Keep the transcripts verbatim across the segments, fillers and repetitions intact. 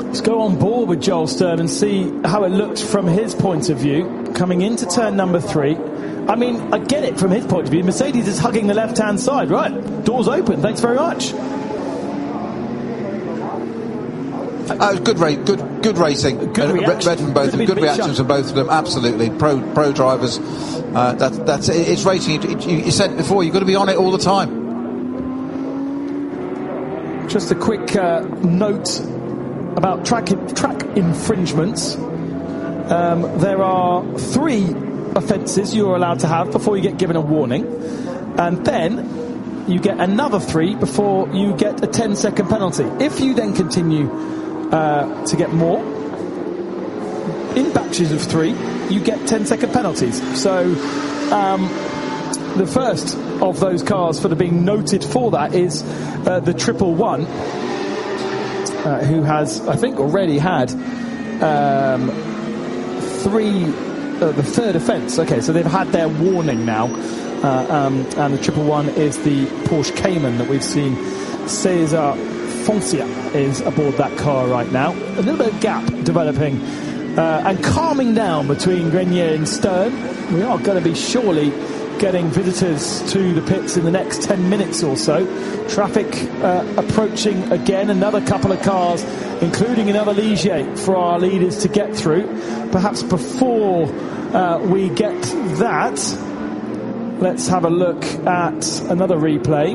Let's go on board with Joel Stern and see how it looks from his point of view, coming into turn number three. I mean, I get it from his point of view. Mercedes is hugging the left-hand side, right? Doors open, thanks very much. Uh, good race, good, good racing. Good reaction. Red from both, good, good reactions from both of them. Absolutely, pro, pro drivers. Uh, that, that's it's racing. It, it, you said before, you've got to be on it all the time. Just a quick uh, note about track track infringements. Um, there are three offences you're allowed to have before you get given a warning, and then you get another three before you get a ten second penalty. If you then continue uh, to get more in batches of three, you get ten second penalties. So um, the first of those cars for the being noted for that is uh, the triple one, uh, who has, I think, already had um, three, uh, the third offence. Okay, so they've had their warning now, uh, um, and the triple one is the Porsche Cayman that we've seen. Cesar Foncia is aboard that car right now. A little bit of gap developing uh, and calming down between Grenier and Stern. We are going to be surely getting visitors to the pits in the next ten minutes or so. Traffic uh, approaching again, another couple of cars, including another Ligier for our leaders to get through. Perhaps before uh, we get that, let's have a look at another replay.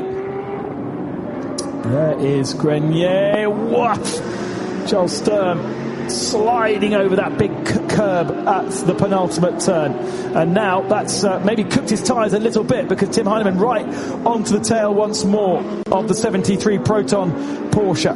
There is Grenier. What? Joel Stern sliding over that big c- curb at the penultimate turn, and now that's uh, maybe cooked his tyres a little bit, because Tim Heinemann right onto the tail once more of the seventy-three Proton Porsche.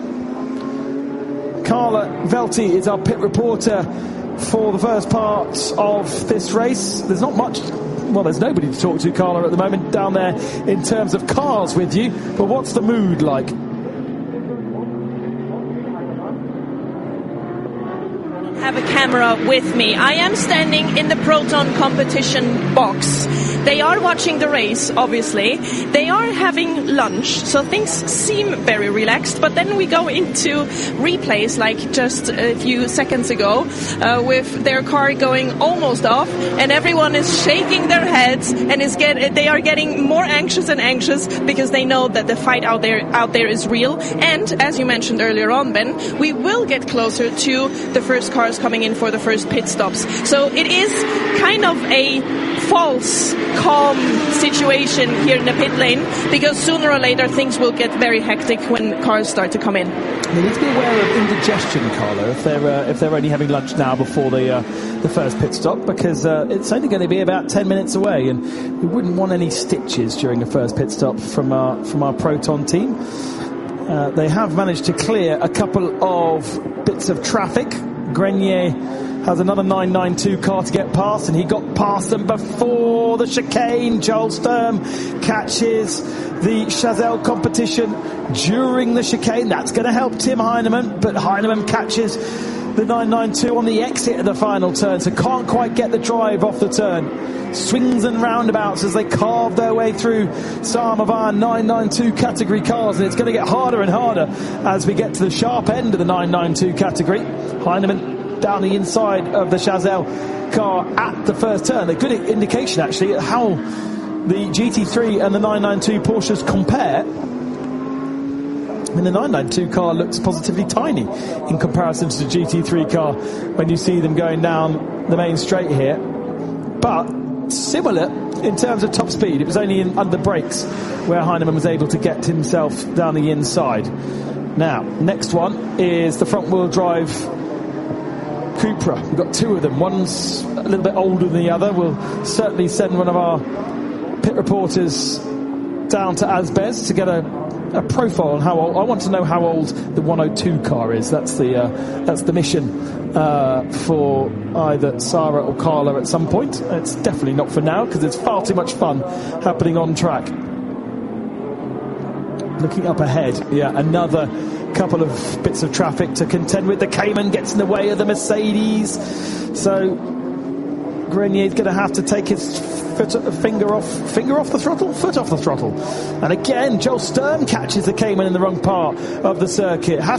Carla Velti is our pit reporter for the first part of this race. There's not much, well, there's nobody to talk to, Carla, at the moment down there in terms of cars with you, but what's the mood like? Have a camera with me. I am standing in the Proton competition box. They are watching the race, obviously. They are having lunch, so things seem very relaxed. But then we go into replays, like just a few seconds ago, uh, with their car going almost off, and everyone is shaking their heads and is get. They are getting more anxious and anxious because they know that the fight out there out there is real. And as you mentioned earlier on, Ben, we will get closer to the first cars coming in for the first pit stops. So it is kind of a false calm situation here in the pit lane, because sooner or later things will get very hectic when cars start to come in. They need to be aware of indigestion, Carlo, if they're uh, if they're only having lunch now before the uh, the first pit stop, because uh, it's only going to be about ten minutes away, and we wouldn't want any stitches during the first pit stop from our from our Proton team. Uh, they have managed to clear a couple of bits of traffic. Grenier has another nine ninety-two car to get past, and he got past them before the chicane. Joel Stern catches the Chazelle competition during the chicane. That's going to help Tim Heinemann, but Heinemann catches the nine ninety-two on the exit of the final turn, so can't quite get the drive off the turn. Swings and roundabouts as they carve their way through some of our nine ninety-two category cars, and it's going to get harder and harder as we get to the sharp end of the nine ninety-two category. Heinemann down the inside of the Chazelle car at the first turn. A good indication, actually, at how the G T three and the nine ninety-two Porsches compare. I mean, the nine ninety-two car looks positively tiny in comparison to the G T three car when you see them going down the main straight here. But similar in terms of top speed. It was only in under brakes where Heinemann was able to get himself down the inside. Now, next one is the front-wheel drive Cupra. We've got two of them. One's a little bit older than the other. We'll certainly send one of our pit reporters down to Asbez to get a, a profile on how old. I want to know how old the one oh two car is. That's the uh, that's the mission uh, for either Sarah or Carla at some point. It's definitely not for now, because it's far too much fun happening on track. Looking up ahead, yeah, another couple of bits of traffic to contend with. The Cayman gets in the way of the Mercedes, so Grenier's going to have to take his foot, finger off, finger off the throttle, foot off the throttle. And again, Joel Stern catches the Cayman in the wrong part of the circuit. Has